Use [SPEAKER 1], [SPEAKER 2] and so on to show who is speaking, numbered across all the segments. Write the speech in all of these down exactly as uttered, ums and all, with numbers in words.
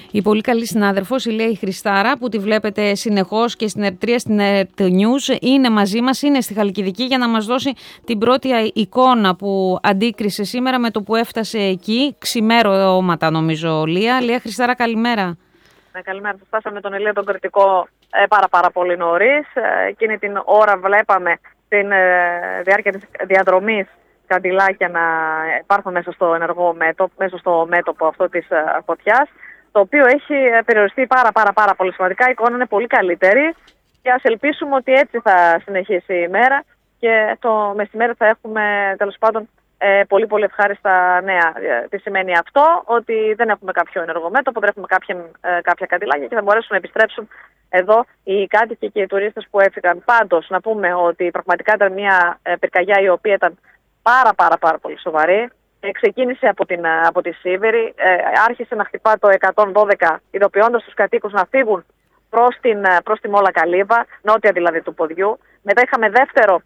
[SPEAKER 1] Η πολύ καλή συνάδελφος, η Λία Χριστάρα, που τη βλέπετε συνεχώς και στην Ερτρία, στην Ert News, είναι μαζί μας, είναι στη Χαλκιδική για να μας δώσει την πρώτη εικόνα που αντίκρισε σήμερα με το που έφτασε εκεί. Ξημέρωματα νομίζω, Λία. Λία Χριστάρα, καλημέρα.
[SPEAKER 2] Ναι, καλημέρα. Φτάσαμε τον Ηλία τον Κρητικό ε, πάρα πάρα πολύ νωρίς. Ε, εκείνη την ώρα βλέπαμε την ε, διάρκεια της διαδρομής καντιλάκια να υπάρχουν μέσα στο ενεργό μέτωπο, μέσα στο μέτωπο αυτό της ε, φωτιάς, το οποίο έχει περιοριστεί πάρα πάρα πάρα πολύ σημαντικά. Η εικόνα είναι πολύ καλύτερη και ας ελπίσουμε ότι έτσι θα συνεχίσει η μέρα και το μεσημέρι θα έχουμε τέλος πάντων ε, πολύ πολύ ευχάριστα νέα. Ε, τι σημαίνει αυτό? Ότι δεν έχουμε κάποιο ενεργό μέτωπο, δεν έχουμε κάποια, ε, κάποια καντιλάκια και θα μπορέσουν να επιστρέψουν εδώ οι κάτοικοι και οι τουρίστες που έφυγαν. Πάντως να πούμε ότι πραγματικά ήταν μια ε, πυρκαγιά η οποία ήταν πάρα πάρα πάρα πολύ σοβαρή. Ε, ξεκίνησε από, την, από τη Σίβηρη, ε, άρχισε να χτυπά το εκατόν δώδεκα, ειδοποιώντας τους κατοίκους να φύγουν προς, την, προς τη Μόλα Καλύβα, νότια δηλαδή του ποδιού. Μετά είχαμε δεύτερο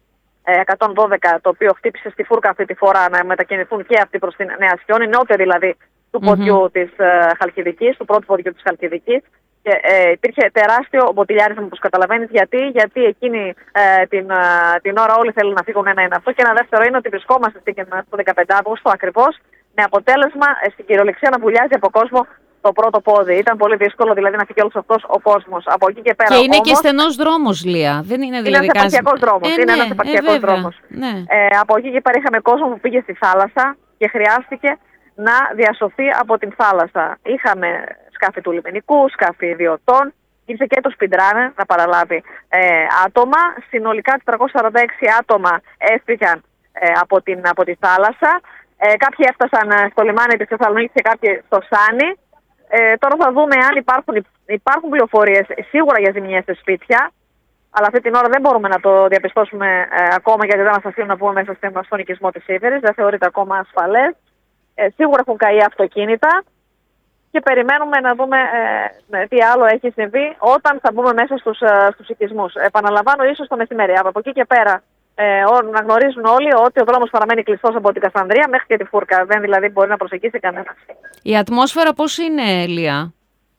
[SPEAKER 2] ε, εκατόν δώδεκα, το οποίο χτύπησε στη Φούρκα αυτή τη φορά να μετακινηθούν και αυτοί προς την Νέα Σιόνι, νότια δηλαδή του mm-hmm. ποδιού της ε, Χαλκιδικής, του πρώτου ποδιού της Χαλκιδικής. Και ε, υπήρχε τεράστιο μποτιλιάρισμα, όπως καταλαβαίνεις. Γιατί, γιατί εκείνη ε, την, ε, την ώρα όλοι θέλουν να φύγουν ένα-ένα αυτό. Και ένα δεύτερο είναι ότι βρισκόμαστε στο δεκαπέντε Αυγούστου ακριβώς, με αποτέλεσμα ε, στην κυριολεξία να βουλιάζει από κόσμο το πρώτο πόδι. Ήταν πολύ δύσκολο δηλαδή να φύγει όλος αυτός ο κόσμος. Από εκεί και πέρα.
[SPEAKER 1] Και είναι
[SPEAKER 2] όμως,
[SPEAKER 1] και στενός δρόμος, Λία. Δεν είναι δηλαδή.
[SPEAKER 2] Είναι ένας επαρχιακός δρόμος.
[SPEAKER 1] Ε,
[SPEAKER 2] είναι
[SPEAKER 1] ναι,
[SPEAKER 2] ένας επαρχιακός
[SPEAKER 1] ε,
[SPEAKER 2] δρόμος.
[SPEAKER 1] Ναι.
[SPEAKER 2] Ε, από εκεί και πέρα είχαμε κόσμο που πήγε στη θάλασσα και χρειάστηκε να διασωθεί από την θάλασσα. Είχαμε σκάφη του λιμενικού, σκάφη ιδιωτών, ήρθε και το Σπιντράνε να παραλάβει ε, άτομα. Συνολικά τετρακόσια σαράντα έξι άτομα έφυγαν ε, από, την, από τη θάλασσα. Ε, κάποιοι έφτασαν στο λιμάνι της Θεσσαλονίκης και κάποιοι στο Σάνι. Ε, τώρα θα δούμε αν υπάρχουν, υπάρχουν πληροφορίες σίγουρα για ζημιές σε σπίτια, αλλά αυτή την ώρα δεν μπορούμε να το διαπιστώσουμε ε, ακόμα, γιατί δεν μας αφήνουν να πούμε μέσα στον οικισμό της Σίβηρης, δεν θεωρείται ακόμα ασφαλές. Ε, σίγουρα έχουν καεί αυτοκίνητα και περιμένουμε να δούμε ε, τι άλλο έχει συμβεί όταν θα μπούμε μέσα στους, ε, στους οικισμούς. Επαναλαμβάνω, ίσως το μεσημέρι. Από εκεί και πέρα ε, ό, να γνωρίζουν όλοι ότι ο δρόμος παραμένει κλειστός από την Καστανδρία μέχρι και τη Φούρκα. Δεν δηλαδή μπορεί να προσεγγίσει κανένας.
[SPEAKER 1] Η ατμόσφαιρα πώς είναι, Λία?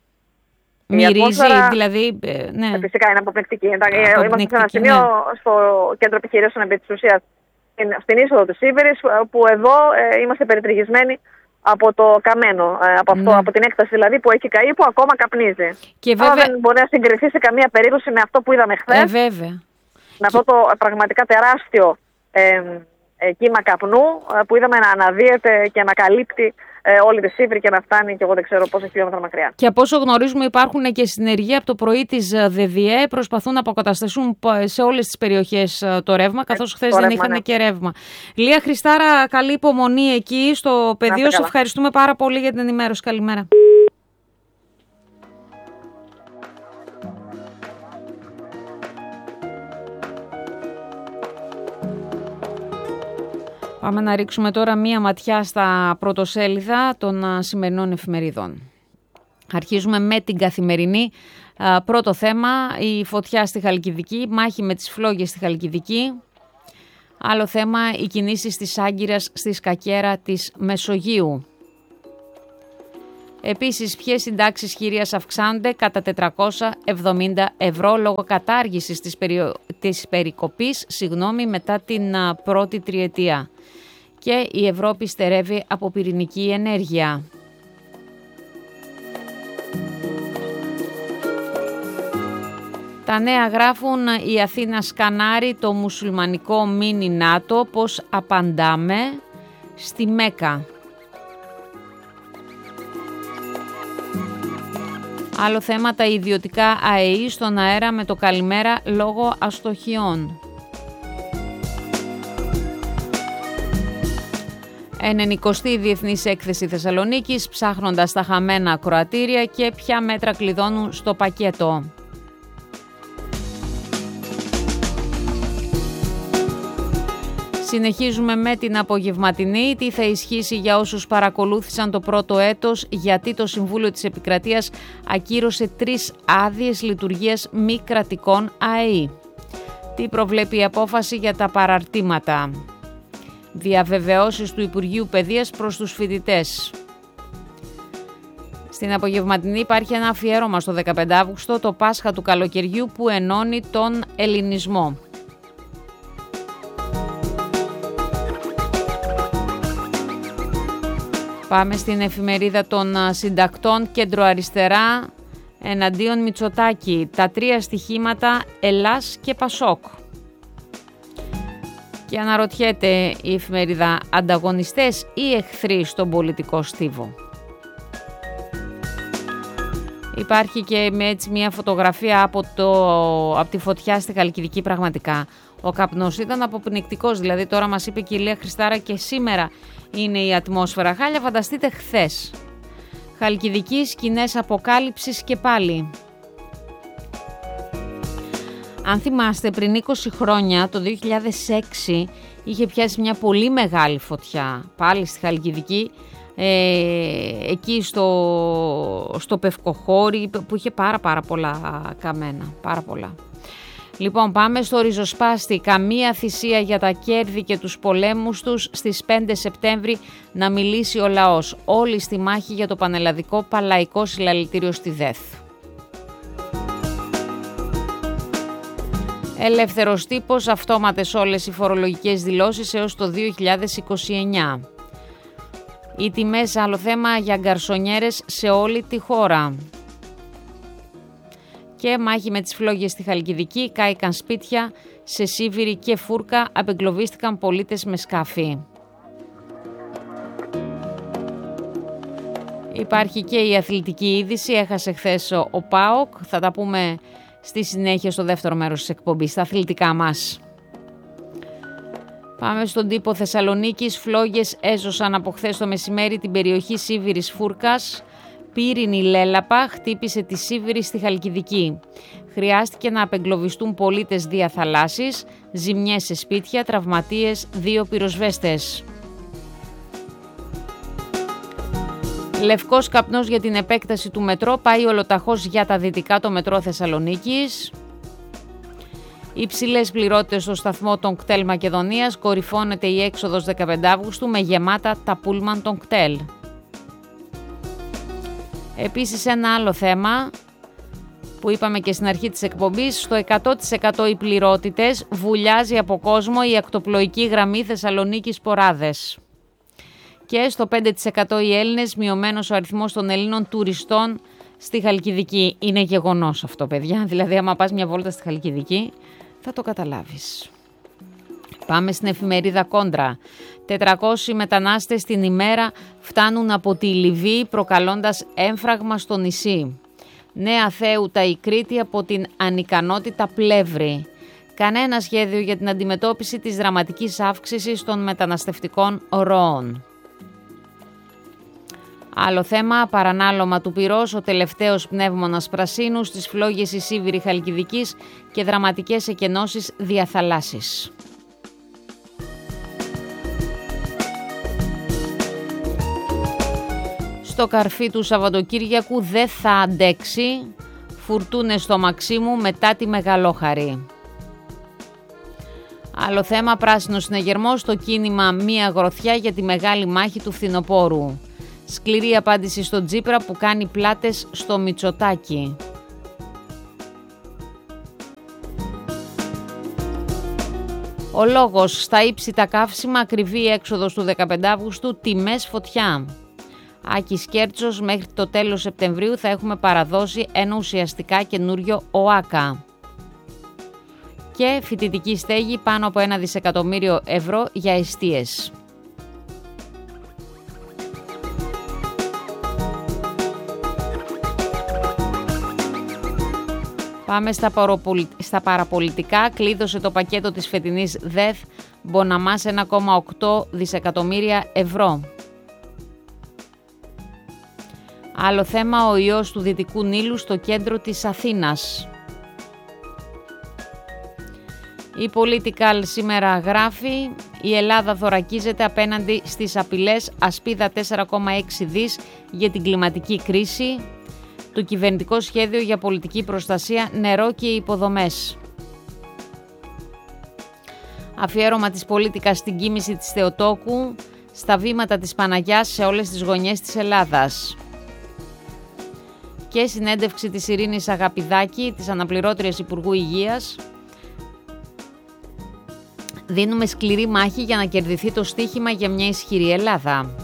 [SPEAKER 1] Μυρίζει, ατμόσφαιρα, δηλαδή. Ε, ναι.
[SPEAKER 2] Φυσικά είναι αποπνικτική. Είμαστε σε ένα σημείο ναι. στο κέντρο επιχειρήσεων επί της ουσίας, στην είσοδο της Σίβηρης, που εδώ ε, είμαστε περιτριγισμένοι από το καμένο, ε, από, αυτό, ναι. από την έκταση δηλαδή που έχει καεί, που ακόμα καπνίζει. Και βέβαια... δεν μπορεί να συγκριθεί σε καμία περίπτωση με αυτό που είδαμε χθες.
[SPEAKER 1] Ε, βέβαια.
[SPEAKER 2] Με αυτό το πραγματικά τεράστιο ε, ε, κύμα καπνού ε, που είδαμε να αναδύεται και να καλύπτει ε, όλη τη Σίβηρη και να φτάνει και εγώ δεν ξέρω πόσα χιλιόμετρα μακριά. Και
[SPEAKER 1] από όσο γνωρίζουμε υπάρχουν και συνεργεία από το πρωί της ΔΔΕ, προσπαθούν να αποκαταστήσουν σε όλες τις περιοχές το ρεύμα, καθώς χθες δεν είχαν ναι. και ρεύμα. Λία Χριστάρα, καλή υπομονή εκεί στο πεδίο. Σε ευχαριστούμε πάρα πολύ για την ενημέρωση. Καλημέρα. Πάμε να ρίξουμε τώρα μία ματιά στα πρωτοσέλιδα των σημερινών εφημερίδων. Αρχίζουμε με την Καθημερινή. Πρώτο θέμα, η φωτιά στη Χαλκιδική, μάχη με τις φλόγες στη Χαλκιδική. Άλλο θέμα, οι κινήσεις της Άγκυρας στη σκακέρα της Μεσογείου. Επίσης, ποιες συντάξεις χειρίας αυξάνονται κατά τετρακόσια εβδομήντα ευρώ λόγω κατάργησης της, περιο... της περικοπής συγγνώμη, μετά την πρώτη τριετία. Και η Ευρώπη στερεύει από πυρηνική ενέργεια. Τα νέα γράφουν: η Αθήνα σκανάρει το μουσουλμανικό μίνι ΝΑΤΟ, πώς απαντάμε στη Μέκα. Άλλο θέμα, τα ιδιωτικά ΑΕΗ στον αέρα με το καλημέρα λόγω αστοχιών. ενενηκοστή Διεθνής Έκθεση Θεσσαλονίκης, ψάχνοντας τα χαμένα ακροατήρια και ποια μέτρα κλειδώνουν στο πακέτο. Συνεχίζουμε με την απογευματινή. Τι θα ισχύσει για όσους παρακολούθησαν το πρώτο έτος, γιατί το Συμβούλιο της Επικρατείας ακύρωσε τρεις άδειες λειτουργίας μη κρατικών ΑΕΗ. Τι προβλέπει η απόφαση για τα παραρτήματα. Διαβεβαιώσεις του Υπουργείου Παιδείας προς τους φοιτητές. Στην απογευματινή υπάρχει ένα αφιέρωμα στο δεκαπέντε Αυγούστου, το Πάσχα του καλοκαιριού που ενώνει τον ελληνισμό. Πάμε στην εφημερίδα των συντακτών, κέντρο αριστερά, εναντίον Μητσοτάκη. Τα τρία στοιχήματα Ελλάς και Πασόκ. Και αναρωτιέται η εφημερίδα, ανταγωνιστές ή εχθροί στον πολιτικό στίβο. Υπάρχει και με έτσι μια φωτογραφία από, το, από τη φωτιά στη Χαλκιδική. Πραγματικά ο καπνός ήταν αποπνικτικός, δηλαδή τώρα μας είπε και η Λία Χριστάρα και σήμερα είναι η ατμόσφαιρα χάλια, φανταστείτε χθες. Χαλκιδική, σκηνές αποκάλυψης και πάλι. Αν θυμάστε, πριν είκοσι χρόνια, το δύο χιλιάδες έξι, είχε πιάσει μια πολύ μεγάλη φωτιά, πάλι στη Χαλκιδική, ε, εκεί στο, στο Πευκοχώρι, που είχε πάρα πάρα πολλά καμένα, πάρα πολλά. Λοιπόν, πάμε στο ριζοσπάστη. Καμία θυσία για τα κέρδη και τους πολέμους τους. Στις πέντε Σεπτέμβρη να μιλήσει ο λαός. Όλοι στη μάχη για το πανελλαδικό παλαϊκό συλλαλητήριο στη ΔΕΘ. Ελεύθερος τύπος, αυτόματες όλες οι φορολογικές δηλώσεις έως το δύο χιλιάδες είκοσι εννιά. Οι τιμές, άλλο θέμα, για γκαρσονιέρες σε όλη τη χώρα. Και μάχη με τις φλόγες στη Χαλκιδική, κάηκαν σπίτια, σε Σίβηρη και Φούρκα απεγκλωβίστηκαν πολίτες με σκάφη. Υπάρχει και η αθλητική είδηση, έχασε χθες ο ΠΑΟΚ, θα τα πούμε στη συνέχεια στο δεύτερο μέρος της εκπομπής, στα αθλητικά μας. Πάμε στον τύπο Θεσσαλονίκης, φλόγες έζωσαν από χθες το μεσημέρι την περιοχή Σίβηρης Φούρκας. Πύρινη λέλαπα χτύπησε τη Σίβηρη στη Χαλκιδική. Χρειάστηκε να απεγκλωβιστούν πολίτες δια θαλάσσης, ζημιές σε σπίτια, τραυματίες, δύο πυροσβέστες. Λευκός καπνός για την επέκταση του μετρό, πάει ολοταχώς για τα δυτικά το μετρό Θεσσαλονίκης. Υψηλές πληρότητες στο σταθμό των ΚΤΕΛ Μακεδονίας, κορυφώνεται η έξοδος δεκαπέντε Αυγούστου με γεμάτα τα πούλμαν των ΚΤΕΛ. Επίσης ένα άλλο θέμα που είπαμε και στην αρχή της εκπομπής, στο εκατό τοις εκατό οι πληρότητες, βουλιάζει από κόσμο η ακτοπλοϊκή γραμμή Θεσσαλονίκης Ποράδες. Και στο πέντε τοις εκατό οι Έλληνες, μειωμένος ο αριθμός των Ελλήνων τουριστών στη Χαλκιδική. Είναι γεγονός αυτό, παιδιά, δηλαδή άμα πας μια βόλτα στη Χαλκιδική θα το καταλάβεις. Πάμε στην εφημερίδα Κόντρα. τετρακόσιοι μετανάστες την ημέρα φτάνουν από τη Λιβύη προκαλώντας έμφραγμα στο νησί. Νέα Θέουτα η Κρήτη από την ανικανότητα Πλεύρη. Κανένα σχέδιο για την αντιμετώπιση της δραματικής αύξησης των μεταναστευτικών ροών. Άλλο θέμα, παρανάλωμα του πυρός, ο τελευταίος πνεύμονας πρασίνου στις φλόγες η Σίβηρη Χαλκιδικής και δραματικές εκενώσεις διαθαλάσσης. Στο καρφί του Σαββατοκύριακου δεν θα αντέξει, φουρτούνες στο Μαξίμου μετά τη Μεγαλόχαρη. Άλλο θέμα, πράσινο συνεγερμό στο κίνημα μία γροθιά για τη μεγάλη μάχη του φθινοπόρου. Σκληρή απάντηση στο Τσίπρα που κάνει πλάτες στο Μητσοτάκη. Ο λόγος, στα ύψητα καύσιμα, ακριβή έξοδος του δεκαπέντε Αυγούστου, τιμές φωτιά. Άκης Κέρτσος, μέχρι το τέλος Σεπτεμβρίου θα έχουμε παραδώσει ένα ουσιαστικά καινούριο ΟΑΚΑ. Και φοιτητική στέγη πάνω από ένα δισεκατομμύριο ευρώ για εστίες. Πάμε στα, παροπολι... στα παραπολιτικά. Κλείδωσε το πακέτο της φετινής ΔΕΘ Μποναμάς ένα κόμμα οκτώ δισεκατομμύρια ευρώ. Άλλο θέμα, ο ιός του Δυτικού Νείλου στο κέντρο της Αθήνας. Η Political σήμερα γράφει: η Ελλάδα θωρακίζεται απέναντι στις απειλές, ασπίδα τέσσερα κόμμα έξι δις για την κλιματική κρίση. Το κυβερνητικό σχέδιο για πολιτική προστασία, νερό και υποδομές. Αφιέρωμα της Political στην κοίμηση της Θεοτόκου, στα βήματα της Παναγιάς σε όλες τις γωνιές της Ελλάδας. και συνέντευξη της Ειρήνης Αγαπηδάκη, της αναπληρώτριας Υπουργού Υγείας. Δίνουμε σκληρή μάχη για να κερδιθεί το στοίχημα για μια ισχυρή Ελλάδα.